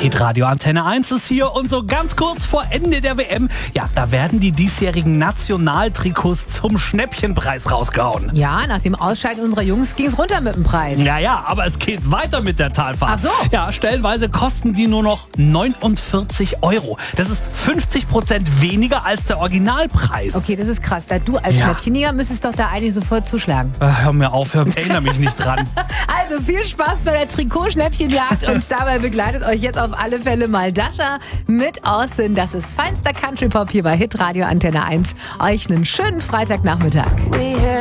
Hitradio Antenne 1 ist hier und so ganz kurz vor Ende der WM, ja, da werden die diesjährigen Nationaltrikots zum Schnäppchenpreis rausgehauen. Ja, nach dem Ausscheiden unserer Jungs ging es runter mit dem Preis. Ja, aber es geht weiter mit der Talfahrt. Ach so. Ja, stellenweise kosten die nur noch 49 €. Das ist 50% weniger als der Originalpreis. Okay, das ist krass. Da du als Schnäppchenjäger müsstest doch da eigentlich sofort zuschlagen. Hör mir auf, erinnere mich nicht dran. Also viel Spaß bei der Trikotschnäppchenjagd und dabei begleitet euch jetzt auf alle Fälle mal Dasha mit Austin. Das ist feinster Country-Pop hier bei Hitradio Antenne 1. Euch einen schönen Freitagnachmittag.